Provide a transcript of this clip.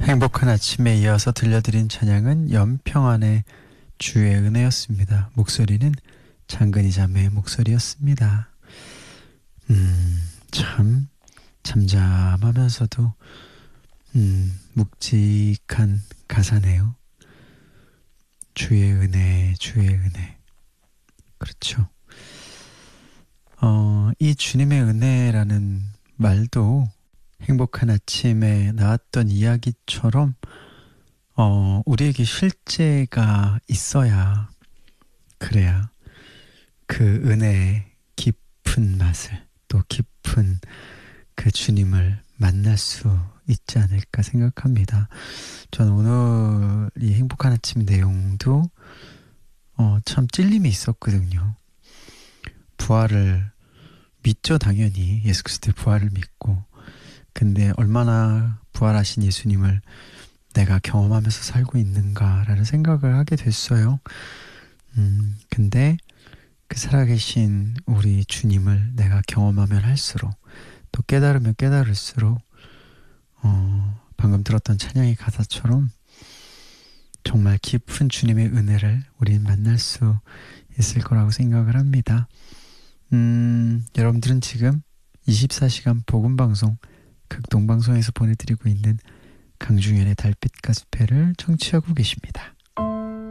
행복한 아침에 이어서 들려드린 찬양은 연평안의 주의 은혜였습니다. 목소리는 장근희 자매의 목소리였습니다. 참 잠잠하면서도 묵직한 가사네요. 주의 은혜, 주의 은혜. 그렇죠. 이 주님의 은혜라는 말도 행복한 아침에 나왔던 이야기처럼 우리에게 실제가 있어야, 그래야 그 은혜의 깊은 맛을, 또 깊은 그 주님을 만날 수 있지 않을까 생각합니다. 저는 오늘 이 행복한 아침 내용도 참 찔림이 있었거든요. 부활을 믿죠, 당연히. 예수 그리스도의 부활을 믿고. 근데 얼마나 부활하신 예수님을 내가 경험하면서 살고 있는가라는 생각을 하게 됐어요. 근데 그 살아계신 우리 주님을 내가 경험하면 할수록, 또 깨달으면 깨달을수록 방금 들었던 찬양의 가사처럼 정말 깊은 주님의 은혜를 우린 만날 수 있을 거라고 생각을 합니다. 여러분들은 지금 24시간 복음방송 극동방송에서 보내드리고 있는 강중현의 달빛 가스펠을 청취하고 계십니다.